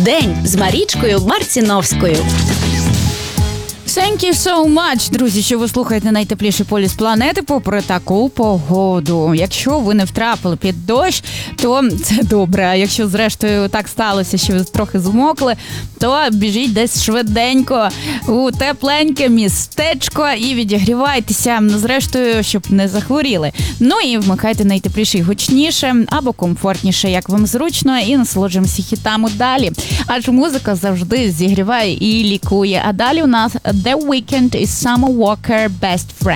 День з Марічкою Марціновською. Thank you so much, друзі, що ви слухаєте найтепліший полюс планети попри таку погоду. Якщо ви не втрапили під дощ, то це добре. А якщо зрештою так сталося, що ви трохи змокли, то біжіть десь швиденько у тепленьке містечко і відігрівайтеся, зрештою, щоб не захворіли. Ну і вмикайте найтепліше і гучніше або комфортніше, як вам зручно, і насолоджуємося хітами далі. Адже музика завжди зігріває і лікує. А далі у нас The Weeknd і Summer Walker Best Friend.